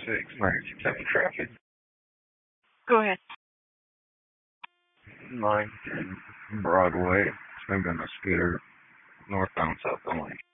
emergency traffic. Go ahead. 910 Broadway. Swing on a scooter, northbound, southbound lane.